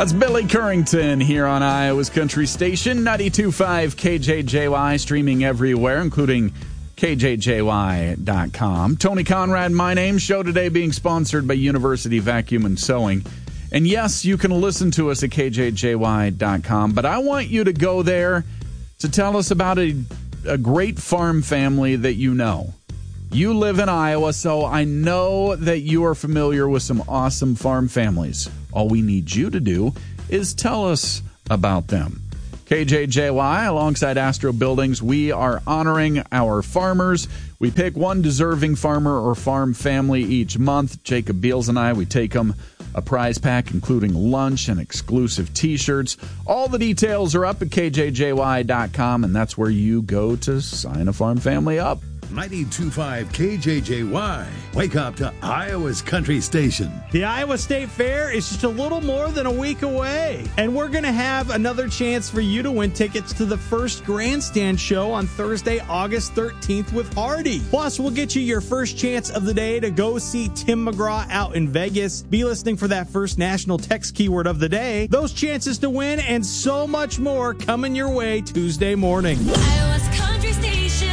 That's Billy Currington here on Iowa's Country Station, 92.5 KJJY, streaming everywhere, including KJJY.com. Tony Conrad, my name. Show today being sponsored by University Vacuum and Sewing. And yes, you can listen to us at KJJY.com, but I want you to go there to tell us about a great farm family that you know. You live in Iowa, so I know that you are familiar with some awesome farm families. All we need you to do is tell us about them. KJJY, alongside Astro Buildings, we are honoring our farmers. We pick one deserving farmer or farm family each month. Jacob Beals and I, we take them a prize pack, including lunch and exclusive T-shirts. All the details are up at KJJY.com, and that's where you go to sign a farm family up. 92.5 KJJY. Wake up to Iowa's Country Station. The Iowa State Fair is just a little more than a week away, and we're going to have another chance for you to win tickets to the first Grandstand show on Thursday, August 13th with Hardy. Plus, we'll get you your first chance of the day to go see Tim McGraw out in Vegas. Be listening for that first national text keyword of the day. Those chances to win and so much more coming your way Tuesday morning. Iowa's Country Station.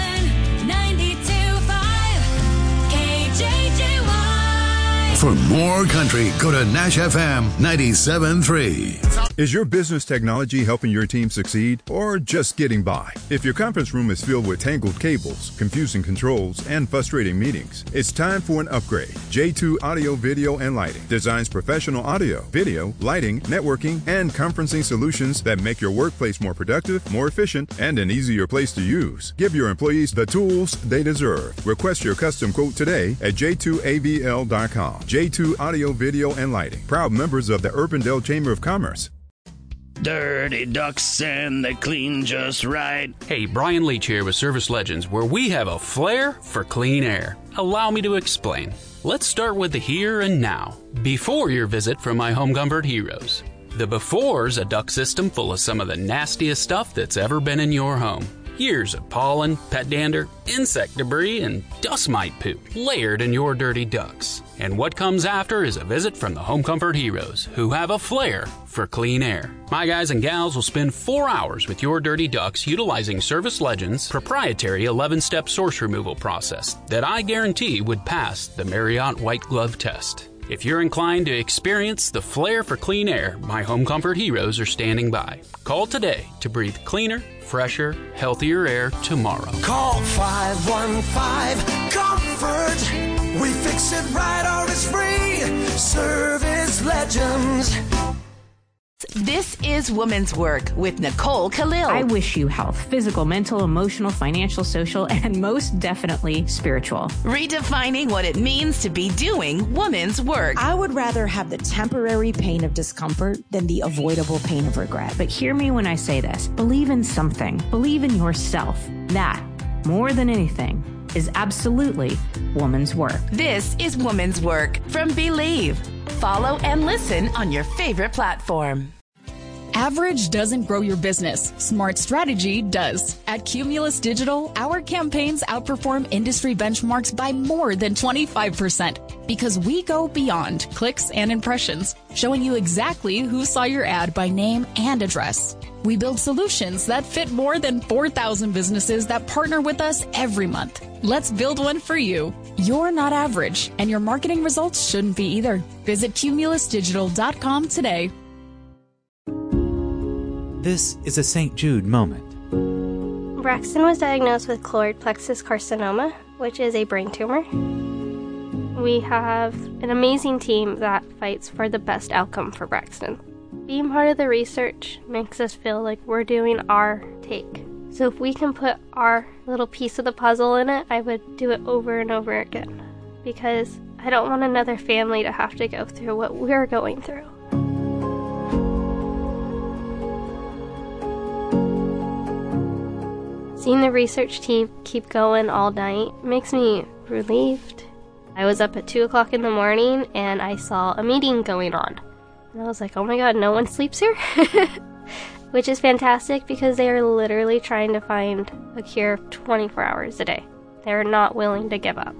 92.5 KJJY. For more country, go to Nash FM 97.3. Is your business technology helping your team succeed or just getting by? If your conference room is filled with tangled cables, confusing controls, and frustrating meetings, it's time for an upgrade. J2 Audio, Video, and Lighting designs professional audio, video, lighting, networking, and conferencing solutions that make your workplace more productive, more efficient, and an easier place to use. Give your employees the tools they deserve. Request your custom quote today at j2avl.com. J2 Audio, Video, and Lighting, proud members of the Urbandale Chamber of Commerce. Dirty ducks and they clean just right. Hey, Brian Leach here with Service Legends, where we have a flair for clean air. Allow me to explain. Let's start with the here and now. Before your visit from my Home Comfort heroes. The before's a duct system full of some of the nastiest stuff that's ever been in your home. Years of pollen, pet dander, insect debris, and dust mite poop layered in your dirty ducts. And what comes after is a visit from the Home Comfort heroes, who have a flair for clean air. My guys and gals will spend 4 hours with your dirty ducts utilizing Service Legends' proprietary 11-step source removal process that I guarantee would pass the Marriott White Glove test. If you're inclined to experience the flair for clean air, my Home Comfort heroes are standing by. Call today to breathe cleaner, fresher, healthier air tomorrow. Call 515-COMFORT. We fix it right or it's free. Service Legends. This is Woman's Work with Nicole Khalil. I wish you health, physical, mental, emotional, financial, social, and most definitely spiritual. Redefining what it means to be doing woman's work. I would rather have the temporary pain of discomfort than the avoidable pain of regret. But hear me when I say this. Believe in something. Believe in yourself. That, more than anything, is absolutely woman's work. This is Woman's Work from Believe. Follow and listen on your favorite platform. Average doesn't grow your business. Smart strategy does. At Cumulus Digital, our campaigns outperform industry benchmarks by more than 25% because we go beyond clicks and impressions, showing you exactly who saw your ad by name and address. We build solutions that fit more than 4,000 businesses that partner with us every month. Let's build one for you. You're not average, and your marketing results shouldn't be either. Visit cumulusdigital.com today. This is a St. Jude moment. Braxton was diagnosed with choroid plexus carcinoma, which is a brain tumor. We have an amazing team that fights for the best outcome for Braxton. Being part of the research makes us feel like we're doing our take. So if we can put our little piece of the puzzle in it, I would do it over and over again. Because I don't want another family to have to go through what we're going through. Seeing the research team keep going all night makes me relieved. I was up at 2 o'clock in the morning and I saw a meeting going on. And I was like, oh my god, no one sleeps here? Which is fantastic because they are literally trying to find a cure 24 hours a day. They're not willing to give up.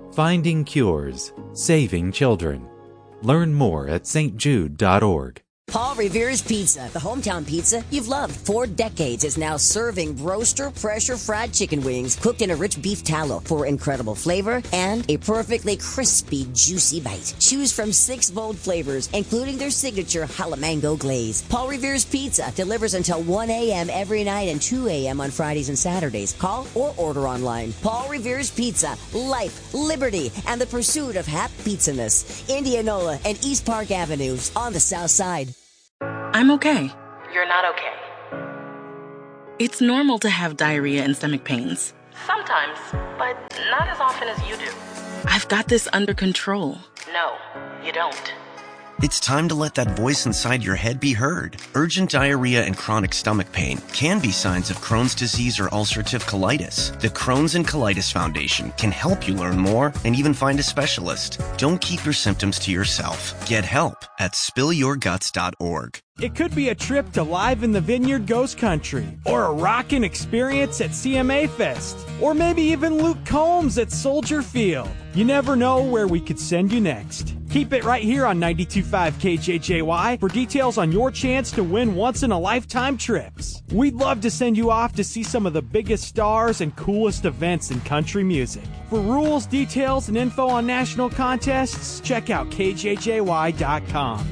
Finding cures, saving children. Learn more at stjude.org. Paul Revere's Pizza, the hometown pizza you've loved for decades, is now serving roaster pressure fried chicken wings cooked in a rich beef tallow for incredible flavor and a perfectly crispy, juicy bite. Choose from 6 bold flavors, including their signature jalamango glaze. Paul Revere's Pizza delivers until 1 a.m. every night and 2 a.m. on Fridays and Saturdays. Call or order online. Paul Revere's Pizza, life, liberty, and the pursuit of happy pizza-ness. Indianola and East Park Avenues on the south side. I'm okay. You're not okay. It's normal to have diarrhea and stomach pains. Sometimes, but not as often as you do. I've got this under control. No, you don't. It's time to let that voice inside your head be heard. Urgent diarrhea and chronic stomach pain can be signs of Crohn's disease or ulcerative colitis. The Crohn's and Colitis Foundation can help you learn more and even find a specialist. Don't keep your symptoms to yourself. Get help at spillyourguts.org. It could be a trip to Live in the Vineyard Ghost Country, or a rockin' experience at CMA Fest, or maybe even Luke Combs at Soldier Field. You never know where we could send you next. Keep it right here on 92.5 KJJY for details on your chance to win once-in-a-lifetime trips. We'd love to send you off to see some of the biggest stars and coolest events in country music. For rules, details, and info on national contests, check out KJJY.com.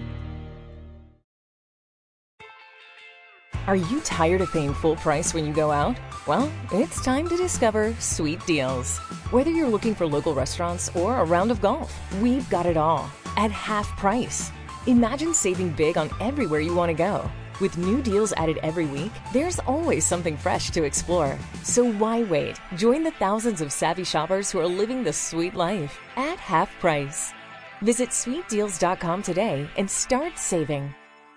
Are you tired of paying full price when you go out? Well, it's time to discover Sweet Deals. Whether you're looking for local restaurants or a round of golf, we've got it all at half price. Imagine saving big on everywhere you want to go. With new deals added every week, there's always something fresh to explore. So why wait? Join the thousands of savvy shoppers who are living the sweet life at half price. Visit sweetdeals.com today and start saving.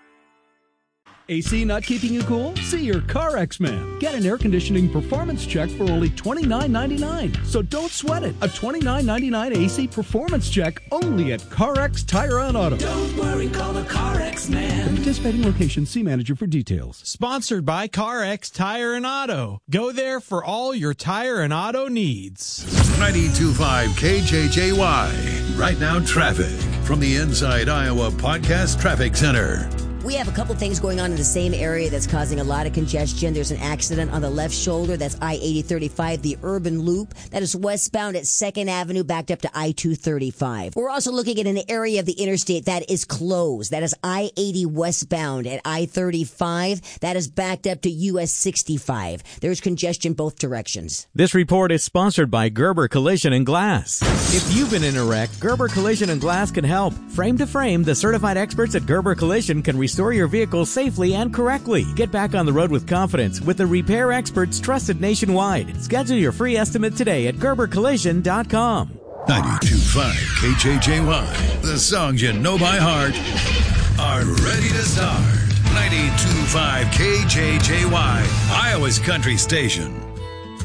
AC not keeping you cool? See your CarX man. Get an air conditioning performance check for only $29.99. So don't sweat it. A $29.99 AC performance check only at CarX Tire and Auto. Don't worry, call the CarX man. At participating location, see manager for details. Sponsored by CarX Tire and Auto. Go there for all your tire and auto needs. 92.5 KJJY. Right now, traffic from the Inside Iowa Podcast Traffic Center. We have a couple things going on in the same area that's causing a lot of congestion. There's an accident on the left shoulder. That's I-8035, the urban loop. That is westbound at 2nd Avenue, backed up to I-235. We're also looking at an area of the interstate that is closed. That is I-80 westbound at I-35. That is backed up to US 65. There's congestion both directions. This report is sponsored by Gerber Collision and Glass. If you've been in a wreck, Gerber Collision and Glass can help. Frame to frame, the certified experts at Gerber Collision can restore your vehicle safely and correctly. Get back on the road with confidence with the repair experts trusted nationwide. Schedule your free estimate today at GerberCollision.com. 92.5 KJJY. The songs you know by heart are ready to start. 92.5 KJJY, Iowa's country station.